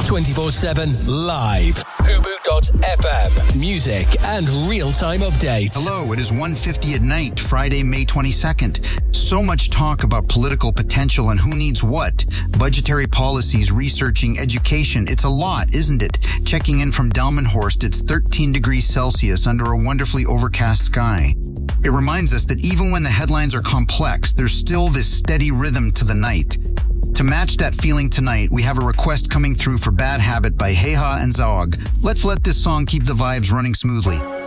24/7 live. Hubu.fm. Music and real-time updates. Hello, it is 1:50 at night, Friday, May 22nd. So much talk about political potential and who needs what. Budgetary policies, researching, education. It's a lot, isn't it? Checking in from Delmenhorst, it's 13 degrees Celsius under a wonderfully overcast sky. It reminds us that even when the headlines are complex, there's still this steady rhythm to the night. To match that feeling tonight, we have a request coming through for Bad Habit by Heha and Zaog. Let's let this song keep the vibes running smoothly.